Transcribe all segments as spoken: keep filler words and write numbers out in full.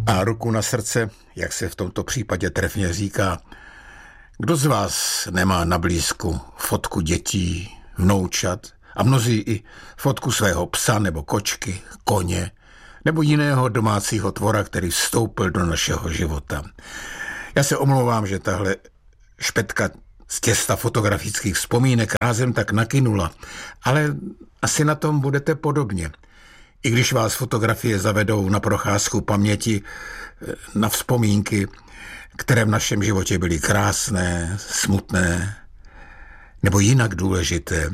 A ruku na srdce, jak se v tomto případě trefně říká, kdo z vás nemá na blízku fotku dětí, vnoučat a mnozí i fotku svého psa nebo kočky, koně nebo jiného domácího tvora, který vstoupil do našeho života. Já se omlouvám, že tahle špetka z těsta fotografických vzpomínek rázem tak nakynula, ale asi na tom budete podobně. I když vás fotografie zavedou na procházku paměti, na vzpomínky, které v našem životě byly krásné, smutné nebo jinak důležité.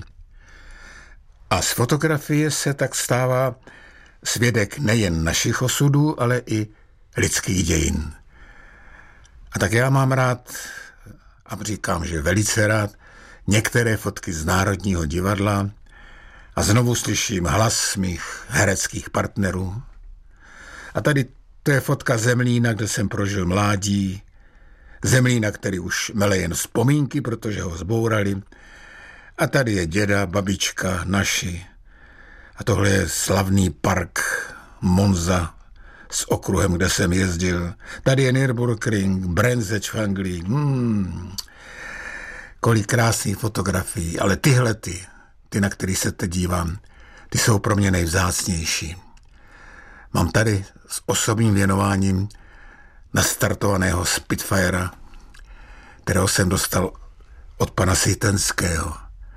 A z fotografie se tak stává svědek nejen našich osudů, ale i lidských dějin. A tak já mám rád, a říkám, že velice rád, některé fotky z Národního divadla a znovu slyším hlas mých hereckých partnerů. A tady to je fotka Zemlína, kde jsem prožil mládí. Zemlína, který už mele jen vzpomínky, protože ho zbourali. A tady je děda, babička, naši. A tohle je slavný park Monza s okruhem, kde jsem jezdil. Tady je Nürburgring, Bremzeč v Anglii. Hmm. Kolik krásných fotografií, ale tyhle ty, ty, na který se teď dívám, ty jsou pro mě nejvzácnější. Mám tady s osobním věnováním nastartovaného Spitfira, kterého jsem dostal od pana Sitenského.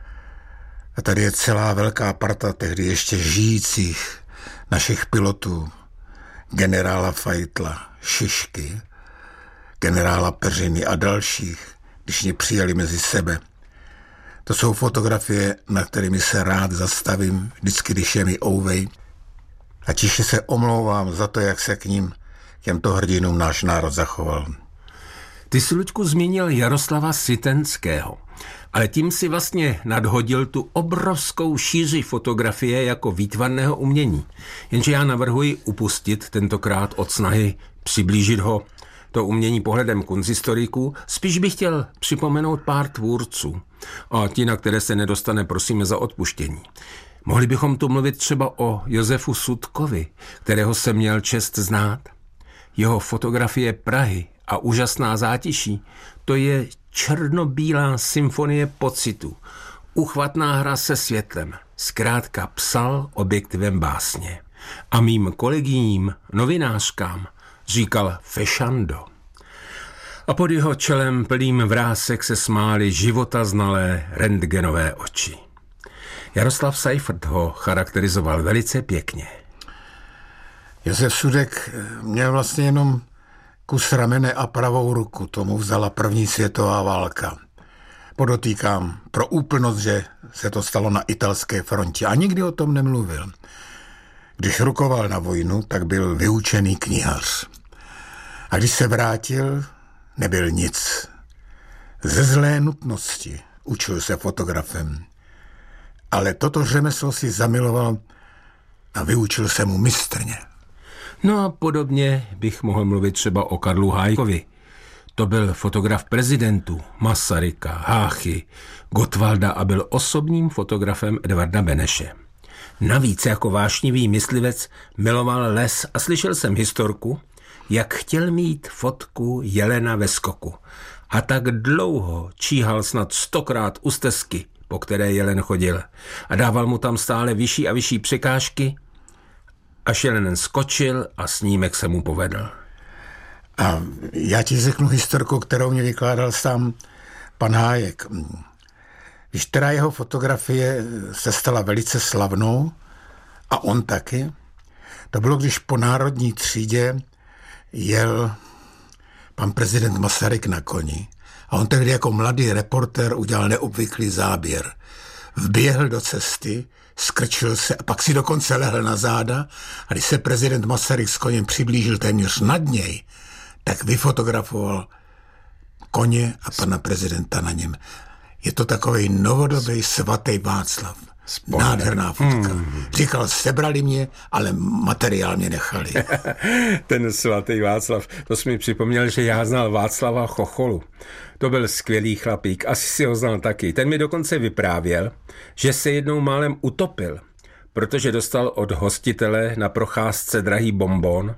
A tady je celá velká parta tehdy ještě žijících našich pilotů. Generála Fajtla, Šišky, generála Peřiny a dalších, když mě přijali mezi sebe. To jsou fotografie, na kterými se rád zastavím, vždycky, když je mi ouvej. A tiše se omlouvám za to, jak se k ním, k těmto hrdinům náš národ zachoval. Ty jsi, Luďku, zmínil Jaroslava Sitenského, ale tím si vlastně nadhodil tu obrovskou šíři fotografie jako výtvarného umění. Jenže já navrhuji upustit tentokrát od snahy přiblížit ho to umění pohledem kunsthistoriků. Spíš bych chtěl připomenout pár tvůrců. A ti, na které se nedostane, prosíme za odpuštění. Mohli bychom tu mluvit třeba o Josefu Sutkovi, kterého jsem měl čest znát. Jeho fotografie Prahy a úžasná zátiší, to je černobílá symfonie pocitu, uchvatná hra se světlem, zkrátka psal objektivem básně. A mým kolegyním, novinářkám, říkal fešando. A pod jeho čelem plným vrásek se smály života znalé rentgenové oči. Jaroslav Seifert ho charakterizoval velice pěkně. Josef Sudek měl vlastně jenom kus ramene a pravou ruku, tomu vzala první světová válka. Podotýkám pro úplnost, že se to stalo na italské frontě a nikdy o tom nemluvil. Když rukoval na vojnu, tak byl vyučený knihař. A když se vrátil, nebyl nic. Ze zlé nutnosti učil se fotografem. Ale toto řemeslo si zamiloval a vyučil se mu mistrně. No a podobně bych mohl mluvit třeba o Karlu Hájkovi. To byl fotograf prezidentů Masaryka, Háchy, Gottwalda a byl osobním fotografem Edvarda Beneše. Navíc jako vášnivý myslivec miloval les a slyšel jsem historku, jak chtěl mít fotku jelena ve skoku. A tak dlouho číhal snad stokrát u stezky, po které jelen chodil. A dával mu tam stále vyšší a vyšší překážky, až jelen skočil a snímek se mu povedl. A já ti řeknu historku, kterou mě vykládal sám pan Hájek. Když teda jeho fotografie se stala velice slavnou, a on taky, to bylo, když po národní třídě jel pan prezident Masaryk na koni a on tehdy jako mladý reportér udělal neobvyklý záběr. Vběhl do cesty, skrčil se a pak si dokonce lehl na záda a když se prezident Masaryk s koněm přiblížil téměř nad něj, tak vyfotografoval koně a pana prezidenta na něm. Je to takovej novodobý svatý Václav. Spodne. Nádherná fotka. Hmm. Říkal, sebrali mě, ale materiál mě nechali. Ten svatý Václav, to jsi mi připomněl, že já znal Václava Chocholu. To byl skvělý chlapík, asi si ho znal taky. Ten mi dokonce vyprávěl, že se jednou málem utopil, protože dostal od hostitele na procházce drahý bonbon,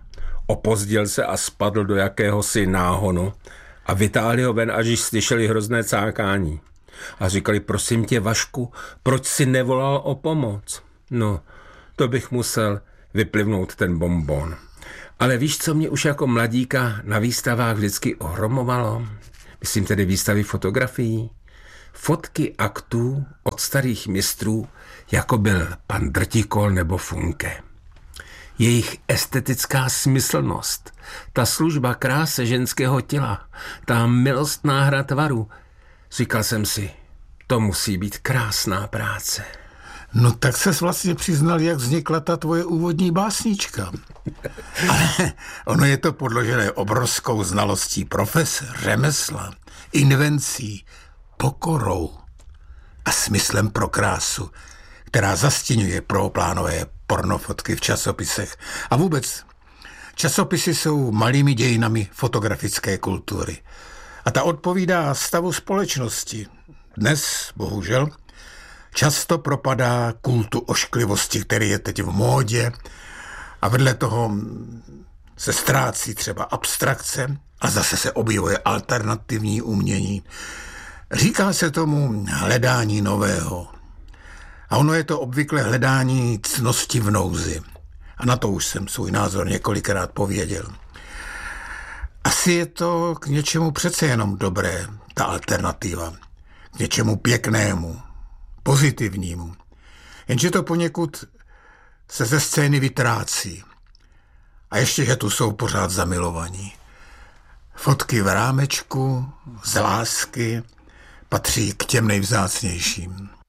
opozdil se a spadl do jakéhosi náhonu a vytáhli ho ven, až již slyšeli hrozné cákání. A říkali, prosím tě, Vašku, proč si nevolal o pomoc? No, to bych musel vyplivnout ten bonbon. Ale víš, co mě už jako mladíka na výstavách vždycky ohromovalo? Myslím tedy výstavy fotografií. Fotky aktů od starých mistrů, jako byl pan Drtikol nebo Funke. Jejich estetická smyslnost, ta služba kráse ženského těla, ta milostná hra tvaru. Říkal jsem si, to musí být krásná práce. No tak ses vlastně přiznal, jak vznikla ta tvoje úvodní básnička. Ale ono je to podložené obrovskou znalostí profese, řemesla, invencí, pokorou a smyslem pro krásu, která zastěňuje prvoplánové pornofotky v časopisech. A vůbec, časopisy jsou malými dějinami fotografické kultury. A ta odpovídá stavu společnosti. Dnes, bohužel, často propadá kultu ošklivosti, který je teď v módě, a vedle toho se ztrácí třeba abstrakce a zase se objevuje alternativní umění. Říká se tomu hledání nového. A ono je to obvykle hledání ctnosti v nouzi. A na to už jsem svůj názor několikrát pověděl. Asi je to k něčemu přece jenom dobré, ta alternativa. K něčemu pěknému, pozitivnímu. Jenže to poněkud se ze scény vytrácí. A ještě, že tu jsou pořád zamilovaní. Fotky v rámečku, z lásky, patří k těm nejvzácnějším.